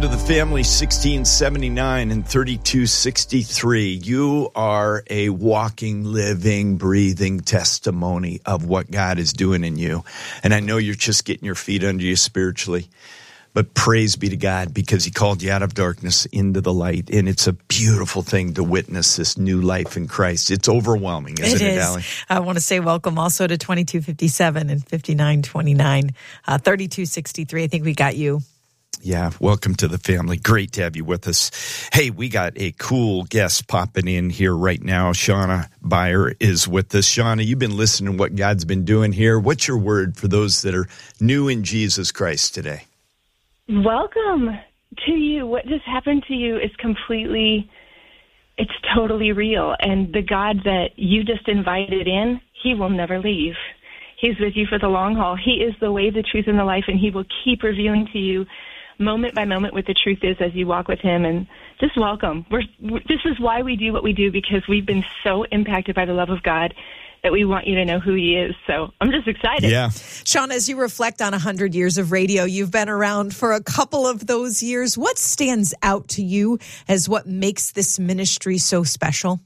to the family, 1679 and 3263. You are a walking, living, breathing testimony of what God is doing in you. And I know you're just getting your feet under you spiritually. But praise be to God, because he called you out of darkness into the light. And it's a beautiful thing to witness this new life in Christ. It's overwhelming, isn't it, Allie? I want to say welcome also to 2257 and 5929, 3263. I think we got you. Yeah, welcome to the family. Great to have you with us. Hey, we got a cool guest popping in here right now. Shauna Beyer is with us. Shauna, you've been listening to what God's been doing here. What's your word for those that are new in Jesus Christ today? Welcome to you. What just happened to you is it's totally real. And the God that you just invited in, he will never leave. He's with you for the long haul. He is the way, the truth, and the life, and he will keep revealing to you moment by moment what the truth is as you walk with him. And just welcome. This is why we do what we do, because we've been so impacted by the love of God that we want you to know who he is. So I'm just excited. Yeah. Shauna, as you reflect on 100 years of radio, you've been around for a couple of those years. What stands out to you as what makes this ministry so special?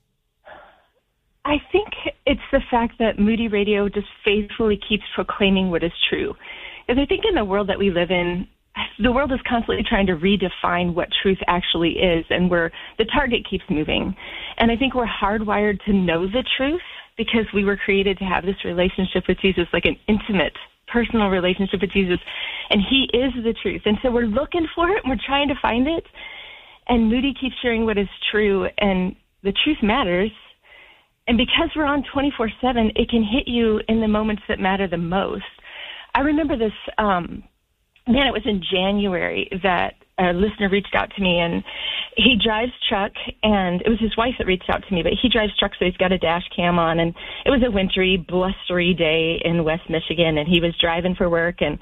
I think it's the fact that Moody Radio just faithfully keeps proclaiming what is true. Because I think in the world that we live in, the world is constantly trying to redefine what truth actually is, and the target keeps moving. And I think we're hardwired to know the truth, because we were created to have this relationship with Jesus, like an intimate, personal relationship with Jesus. And he is the truth. And so we're looking for it, and we're trying to find it. And Moody keeps sharing what is true, and the truth matters. And because we're on 24/7, it can hit you in the moments that matter the most. I remember this, it was in January that a listener reached out to me, and he drives truck, and it was his wife that reached out to me, but he drives truck, so he's got a dash cam on, and it was a wintry, blustery day in West Michigan, and he was driving for work, and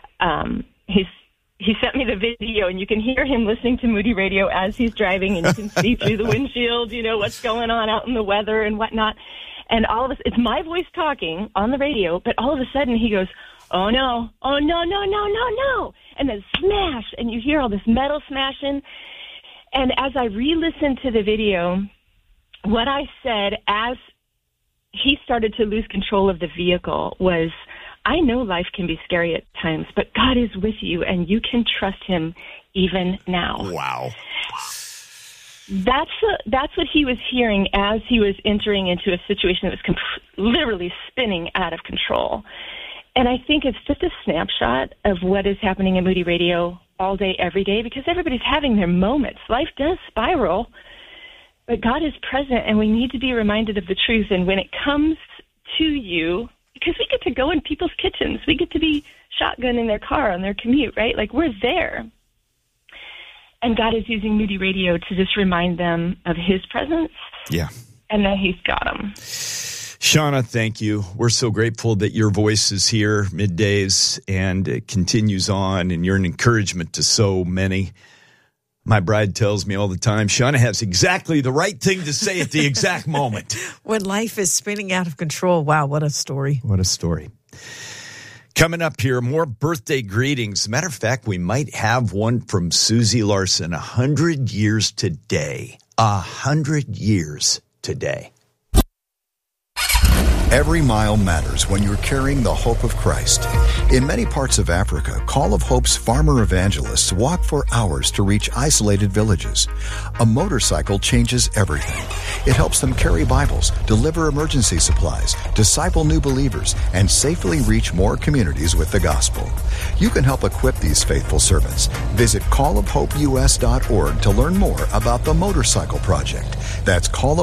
he sent me the video, and you can hear him listening to Moody Radio as he's driving, and you can see through the windshield, what's going on out in the weather and whatnot. And all of us, it's my voice talking on the radio, but all of a sudden he goes, "Oh no, oh no, no, no, no, no." And then smash, and you hear all this metal smashing. And as I re-listened to the video, what I said as he started to lose control of the vehicle was, "I know life can be scary at times, but God is with you, and you can trust him even now." Wow. That's what he was hearing as he was entering into a situation that was literally spinning out of control. And I think it's just a snapshot of what is happening in Moody Radio all day, every day, because everybody's having their moments. Life does spiral, but God is present, and we need to be reminded of the truth. And when it comes to you, because we get to go in people's kitchens, we get to be shotgunning their car on their commute, right? Like, we're there. And God is using Moody Radio to just remind them of his presence. Yeah. And that he's got them. Shauna, thank you. We're so grateful that your voice is here middays, and it continues on, and you're an encouragement to so many. My bride tells me all the time, Shauna has exactly the right thing to say at the exact moment. When life is spinning out of control. Wow, what a story. What a story. Coming up here, more birthday greetings. Matter of fact, we might have one from Susie Larson. 100 years today. 100 years today. Every mile matters when you're carrying the hope of Christ. In many parts of Africa, Call of Hope's farmer evangelists walk for hours to reach isolated villages. A motorcycle changes everything. It helps them carry Bibles, deliver emergency supplies, disciple new believers, and safely reach more communities with the gospel. You can help equip these faithful servants. Visit callofhopeus.org to learn more about the Motorcycle Project. That's